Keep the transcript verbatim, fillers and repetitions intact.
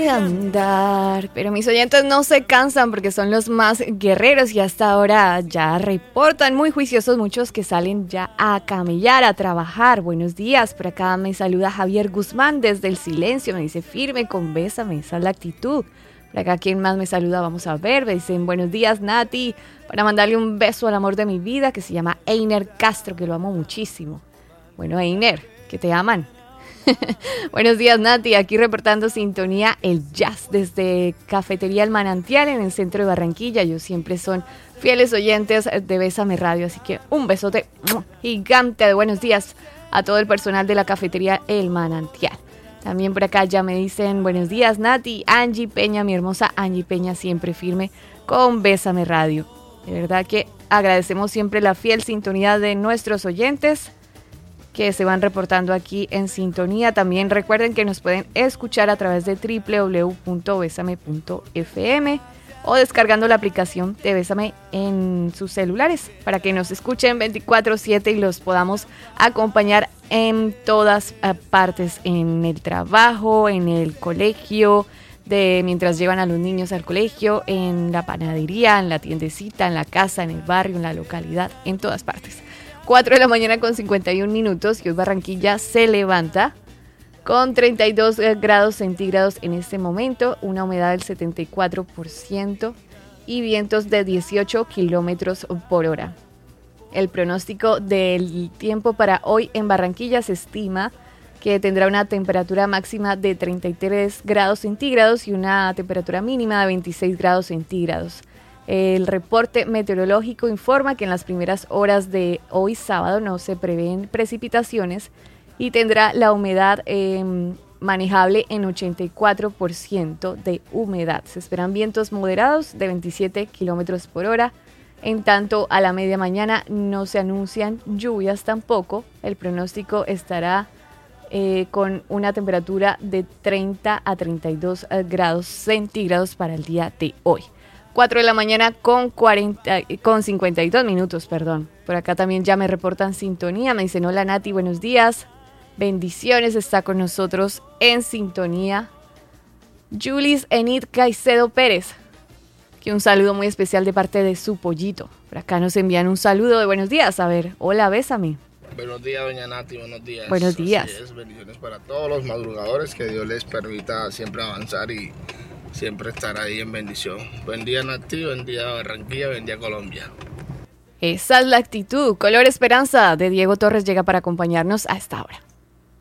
de andar. Pero mis oyentes no se cansan porque son los más guerreros y hasta ahora ya reportan muy juiciosos muchos que salen ya a camellar, a trabajar. Buenos días, por acá me saluda Javier Guzmán desde el silencio, me dice firme con bésame, esa es la actitud. Por acá, ¿quién más me saluda? Vamos a ver, me dicen buenos días Nati, para mandarle un beso al amor de mi vida que se llama Einer Castro, que lo amo muchísimo. Bueno, Einer, que te aman. Buenos días Nati, aquí reportando sintonía el jazz desde Cafetería El Manantial en el centro de Barranquilla. Ellos siempre son fieles oyentes de Bésame Radio, así que un besote gigante de buenos días a todo el personal de la Cafetería El Manantial. También por acá ya me dicen buenos días Nati, Angie Peña, mi hermosa Angie Peña, siempre firme con Bésame Radio. De verdad que agradecemos siempre la fiel sintonía de nuestros oyentes que se van reportando aquí en sintonía. También recuerden que nos pueden escuchar a través de doble u doble u doble u punto besame punto efe eme o descargando la aplicación de Bésame en sus celulares para que nos escuchen veinticuatro siete y los podamos acompañar en todas partes, en el trabajo, en el colegio, de mientras llevan a los niños al colegio, en la panadería, en la tiendecita, en la casa, en el barrio, en la localidad, en todas partes. cuatro de la mañana con cincuenta y un minutos y hoy Barranquilla se levanta con treinta y dos grados centígrados en este momento, una humedad del setenta y cuatro por ciento y vientos de dieciocho kilómetros por hora. El pronóstico del tiempo para hoy en Barranquilla se estima que tendrá una temperatura máxima de treinta y tres grados centígrados y una temperatura mínima de veintiséis grados centígrados. El reporte meteorológico informa que en las primeras horas de hoy sábado no se prevén precipitaciones y tendrá la humedad eh, manejable en ochenta y cuatro por ciento de humedad. Se esperan vientos moderados de veintisiete kilómetros por hora. En tanto, a la media mañana no se anuncian lluvias tampoco. El pronóstico estará eh, con una temperatura de treinta a treinta y dos grados centígrados para el día de hoy. cuatro de la mañana con, cuarenta, con cincuenta y dos minutos, perdón. Por acá también ya me reportan sintonía. Me dicen, hola Nati, buenos días. Bendiciones, está con nosotros en sintonía Julis Enid Caicedo Pérez. Que un saludo muy especial de parte de su pollito. Por acá nos envían un saludo de buenos días. A ver, hola, bésame. Buenos días, doña Nati, buenos días. Buenos días. Así es, bendiciones para todos los madrugadores, que Dios les permita siempre avanzar y siempre estar ahí en bendición. Buen día Nati, buen día Barranquilla, buen día Colombia. Esa es la actitud. Color Esperanza de Diego Torres llega para acompañarnos a esta hora.